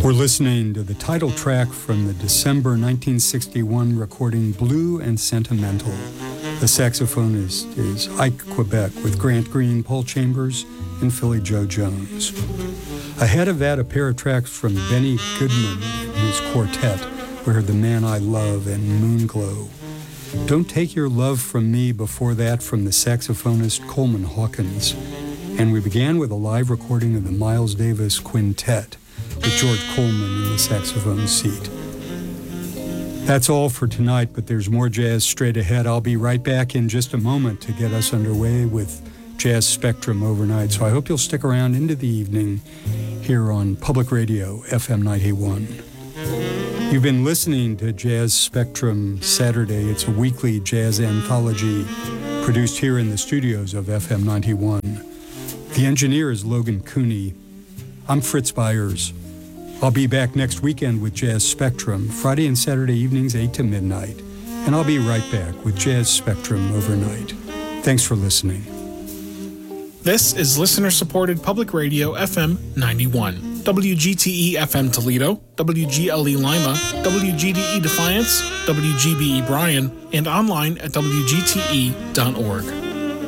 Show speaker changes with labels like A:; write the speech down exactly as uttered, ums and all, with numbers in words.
A: We're listening to the title track from the December nineteen sixty-one recording Blue and Sentimental. The saxophonist is Ike Quebec with Grant Green, Paul Chambers, and Philly Joe Jones. Ahead of that, a pair of tracks from Benny Goodman and his quartet. We heard The Man I Love and Moonglow. Don't Take Your Love From Me before that from the saxophonist Coleman Hawkins. And we began with a live recording of the Miles Davis Quintet with George Coleman in the saxophone seat. That's all for tonight, but there's more jazz straight ahead. I'll be right back in just a moment to get us underway with Jazz Spectrum overnight, so I hope you'll stick around into the evening here on Public Radio, F M ninety-one. You've been listening to Jazz Spectrum Saturday. It's a weekly jazz anthology produced here in the studios of F M ninety-one. The engineer is Logan Cooney. I'm Fritz Byers. I'll be back next weekend with Jazz Spectrum, Friday and Saturday evenings, eight to midnight. And I'll be right back with Jazz Spectrum overnight. Thanks for listening.
B: This is listener-supported Public Radio F M ninety-one. W G T E F M Toledo, W G L E Lima, W G D E Defiance, W G B E Bryan, and online at W G T E dot org.